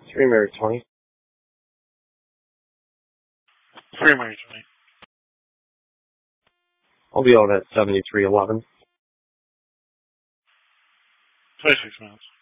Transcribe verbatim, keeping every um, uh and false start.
Three Mary twenty. Three Mary twenty. I'll be out at seventy-three eleven. Twenty-six minutes.